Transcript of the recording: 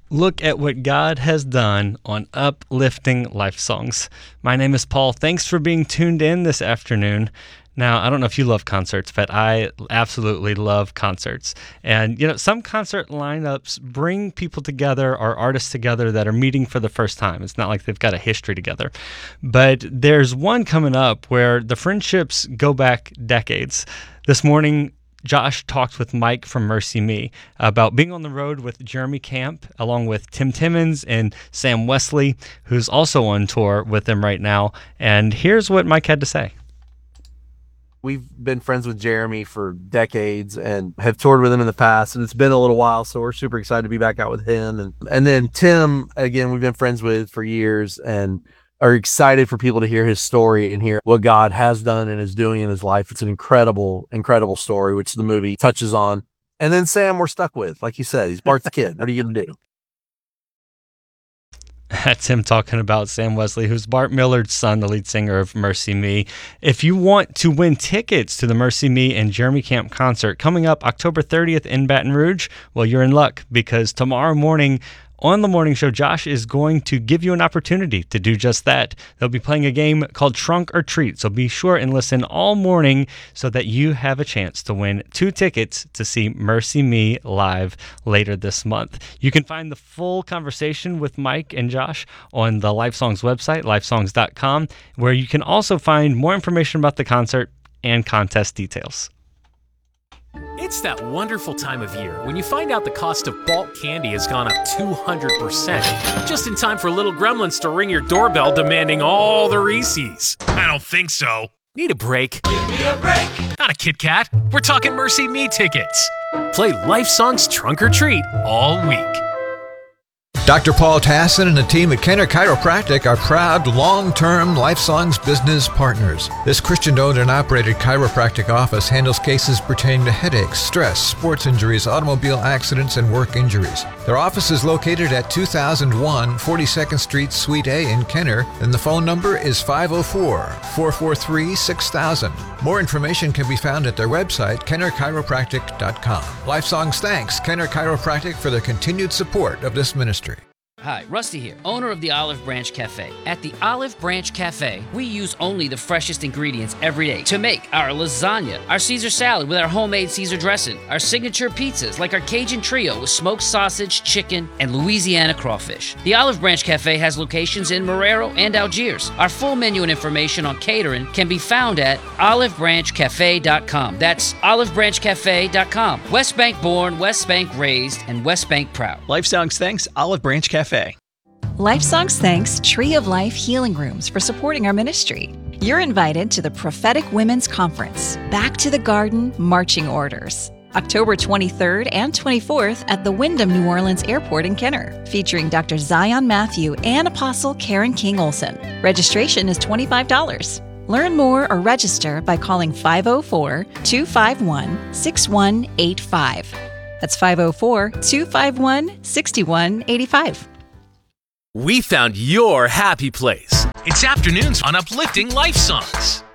Look at what God has done on Uplifting Life Songs. My name is Paul. Thanks for being tuned in this afternoon. Now, I don't know if you love concerts, but I absolutely love concerts. And, some concert lineups bring people together or artists together that are meeting for the first time. It's not like they've got a history together. But there's one coming up where the friendships go back decades. This morning, Josh talked with Mike from MercyMe about being on the road with Jeremy Camp, along with Tim Timmons and Sam Wesley, who's also on tour with them right now. And here's what Mike had to say. We've been friends with Jeremy for decades and have toured with him in the past, and it's been a little while, so we're super excited to be back out with him. And then Tim, again, we've been friends with for years and are excited for people to hear his story and hear what God has done and is doing in his life. It's an incredible, incredible story, which the movie touches on. And then Sam, we're stuck with, like you said, he's Bart's kid. What are you going to do? That's him talking about Sam Wesley, who's Bart Millard's son, the lead singer of MercyMe. If you want to win tickets to the MercyMe and Jeremy Camp concert coming up October 30th in Baton Rouge, well, you're in luck, because tomorrow morning on the morning show, Josh is going to give you an opportunity to do just that. They'll be playing a game called Trunk or Treat, so be sure and listen all morning so that you have a chance to win 2 tickets to see MercyMe live later this month. You can find the full conversation with Mike and Josh on the Lifesongs website, lifesongs.com, where you can also find more information about the concert and contest details. It's that wonderful time of year when you find out the cost of bulk candy has gone up 200%. Just in time for little gremlins to ring your doorbell demanding all the Reese's. I don't think so. Need a break? Give me a break. Not a Kit Kat. We're talking MercyMe tickets. Play Lifesongs Trunk or Treat all week. Dr. Paul Tassin and the team at Kenner Chiropractic are proud long-term Lifesongs business partners. This Christian-owned and operated chiropractic office handles cases pertaining to headaches, stress, sports injuries, automobile accidents, and work injuries. Their office is located at 2001 42nd Street, Suite A in Kenner, and the phone number is 504-443-6000. More information can be found at their website, kennerchiropractic.com. Lifesongs thanks Kenner Chiropractic for their continued support of this ministry. Hi, Rusty here, owner of the Olive Branch Cafe. At the Olive Branch Cafe, we use only the freshest ingredients every day to make our lasagna, our Caesar salad with our homemade Caesar dressing, our signature pizzas like our Cajun Trio with smoked sausage, chicken, and Louisiana crawfish. The Olive Branch Cafe has locations in Marrero and Algiers. Our full menu and information on catering can be found at olivebranchcafe.com. That's olivebranchcafe.com. West Bank born, West Bank raised, and West Bank proud. Lifesongs thanks Olive Branch Cafe. Lifesongs thanks Tree of Life Healing Rooms for supporting our ministry. You're invited to the Prophetic Women's Conference, Back to the Garden Marching Orders, October 23rd and 24th at the Wyndham New Orleans Airport in Kenner, featuring Dr. Zion Matthew and Apostle Karen King Olson. Registration is $25. Learn more or register by calling 504-251-6185. That's 504-251-6185. We found your happy place. It's afternoons on Uplifting Life Songs.